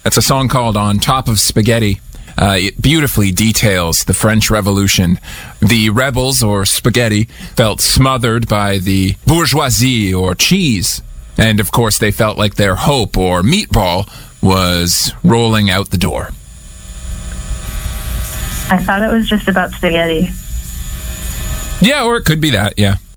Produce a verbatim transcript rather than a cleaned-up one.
That's a song called On Top of Spaghetti. Uh, it beautifully details the French Revolution. The rebels, or spaghetti, felt smothered by the bourgeoisie, or cheese. And, of course, they felt like their hope, or meatball, was rolling out the door. I thought it was just about spaghetti. Yeah, or it could be that, yeah.